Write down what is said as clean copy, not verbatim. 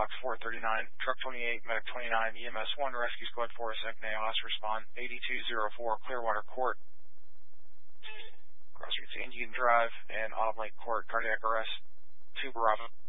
box 439, truck 28, medic 29, EMS 1, rescue squad 4, second AOS, respond 8204 Clearwater Court. Cross Streets Indian Drive and Autumn Lake Court, cardiac arrest, 2 Bravo.